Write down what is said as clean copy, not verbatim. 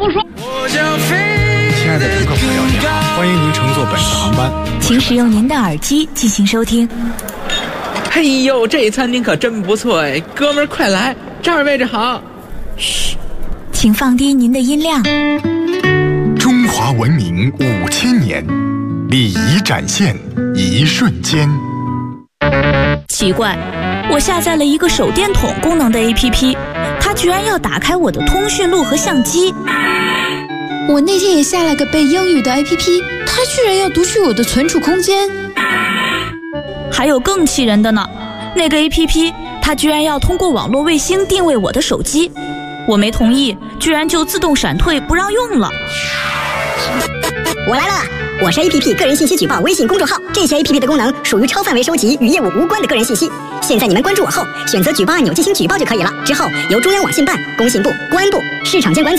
不说。 亲爱的乘客朋友，你好，欢迎您乘坐本次航班。 请使用您的耳机进行收听。 嘿呦，这餐厅可真不错哎，哥们儿快来，这儿位置好。 嘘，请放低您的音量。 中华文明5000年，礼仪展现一瞬间。 奇怪，我下载了一个手电筒功能的 APP， 它居然要打开我的通讯录和相机。 我那天也下了个背英语的 APP， 它居然要读取我的存储空间。 还有更气人的呢，那个 APP 它居然要通过网络卫星定位我的手机，我没同意，居然就自动闪退不让用了。 我来了，我是 APP 个人信息举报微信公众号，这些 APP 的功能属于超范围收集与业务无关的个人信息。现在你们关注我后，选择举报按钮进行举报就可以了，之后由中央网信办、工信部、公安部、市场监管